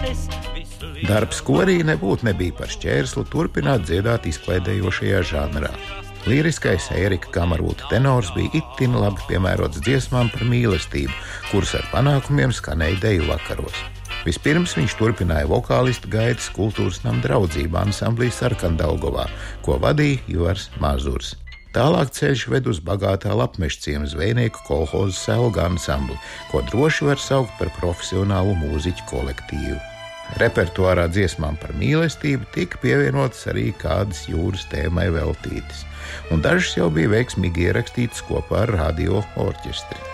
Darbs korī nebija par šķērsli turpināt dziedāt izklaidējošajā žanrā. Līriskais Ērika Kamarūta tenors bija itin labi piemērots dziesmām par mīlestību, kuras ar panākumiem skanēja deju vakaros. Vispirms viņš turpināja vokālistu gaitas kultūras nama draudzību ansamblī Sarkandaugovā, ko vadīja Ivars Mazurs. Tālāk ceļš ved uz bagātā Lapmešciema zvejnieku kolhozu Selga ansambli, ko droši var saukt par profesionālu mūziķu kolektīvu. Repertuārā dziesmām par mīlestību tika pievienotas arī kādas jūras tēmai veltītas, un dažas jau bija veiksmīgi ierakstītas kopā ar radio orķestri.